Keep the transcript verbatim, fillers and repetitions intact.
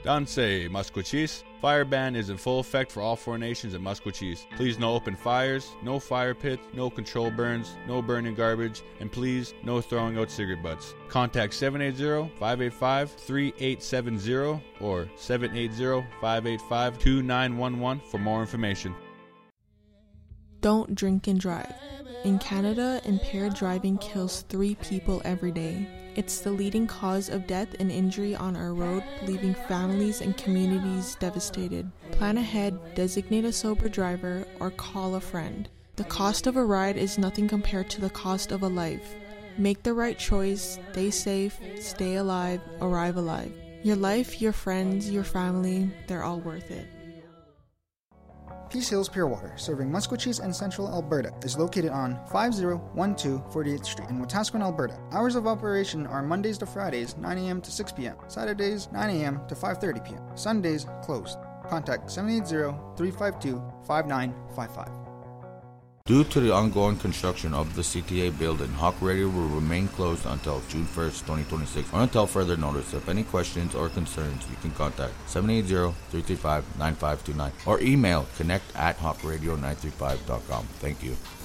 Danse, Musqueam. Fire ban is in full effect for all four nations at Musqueam. Please no open fires, no fire pits, no control burns, no burning garbage, and please no throwing out cigarette butts. Contact seven eight zero, five eight five, three eight seven zero or seven eight zero, five eight five, two nine one one for more information. Don't drink and drive. In Canada, impaired driving kills three people every day. It's the leading cause of death and injury on our road, leaving families and communities devastated. Plan ahead, designate a sober driver, or call a friend. The cost of a ride is nothing compared to the cost of a life. Make the right choice, stay safe, stay alive, arrive alive. Your life, your friends, your family, they're all worth it. Peace Hills Pure Water, serving Musqueam and Central Alberta, is located on five zero one two forty-eighth Street in Wetaskiwin, Alberta. Hours of operation are Mondays to Fridays, nine a.m. to six p.m., Saturdays, nine a.m. to five thirty p.m., Sundays, closed. Contact seven eight zero, three five two, five nine five five. Due to the ongoing construction of the C T A building, Hawk Radio will remain closed until June first, twenty twenty-six, or until further notice. If any questions or concerns, you can contact seven eight zero, three three five, nine five two nine or email connect at hawk radio nine three five dot com. Thank you.